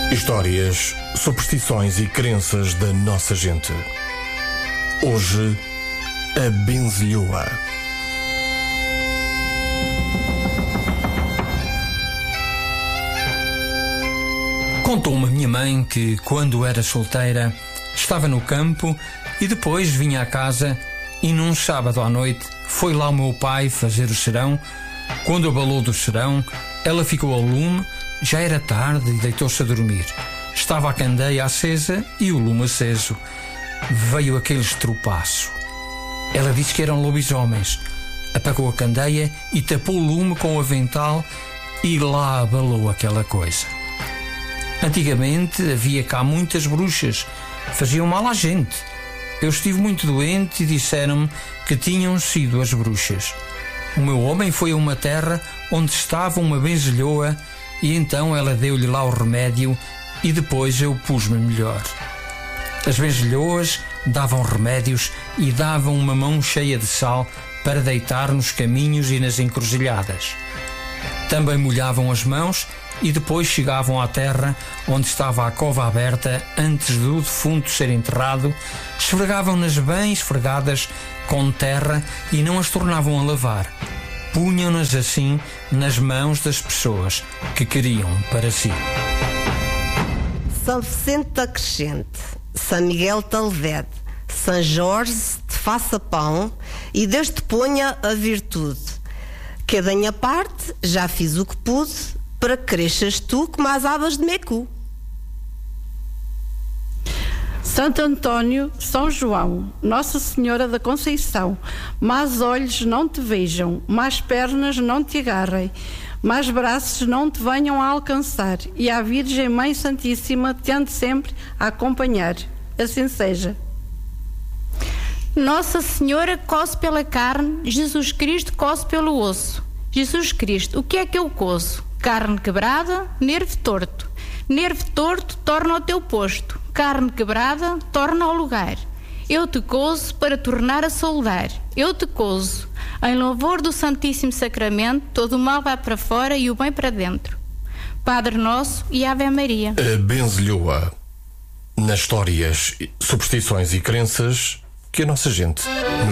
Histórias, superstições e crenças da nossa gente. Hoje, a benzilhoa. Contou-me a minha mãe que, quando era solteira, estava no campo e depois vinha à casa e, num sábado à noite, foi lá o meu pai fazer o serão. Quando abalou do serão, ela ficou ao lume. Já era tarde e deitou-se a dormir. Estava a candeia acesa e o lume aceso. Veio aquele estropaço. Ela disse que eram lobisomens. Apagou a candeia e tapou o lume com o avental e lá abalou aquela coisa. Antigamente havia cá muitas bruxas. Faziam mal à gente. Eu estive muito doente e disseram-me que tinham sido as bruxas. O meu homem foi a uma terra onde estava uma benzilhoa e então ela deu-lhe lá o remédio e depois eu pus-me melhor. As benzilhoas davam remédios e davam uma mão cheia de sal para deitar nos caminhos e nas encruzilhadas. Também molhavam as mãos e depois chegavam à terra onde estava a cova aberta antes do defunto ser enterrado, esfregavam-nas bem esfregadas com terra e não as tornavam a lavar. Punham-nas assim nas mãos das pessoas que queriam para si. São Vicente da Crescente, São Miguel de Alvede, São Jorge te faça pão e Deus te ponha a virtude. Que da minha parte já fiz o que pude para que cresças tu como as abas de Mecu. Santo António, São João, Nossa Senhora da Conceição, mais olhos não te vejam, mais pernas não te agarrem, mais braços não te venham a alcançar, e a Virgem Mãe Santíssima te ande sempre a acompanhar. Assim seja. Nossa Senhora coce pela carne, Jesus Cristo coce pelo osso. Jesus Cristo, o que é que eu coço? Carne quebrada, nervo torto. Nervo torto torna ao teu posto. Carne quebrada torna ao lugar. Eu te cozo para tornar a saudar. Eu te cozo. Em louvor do Santíssimo Sacramento, todo o mal vai para fora e o bem para dentro. Padre Nosso e Ave Maria. A benzilhoa. Nas histórias, superstições e crenças que a nossa gente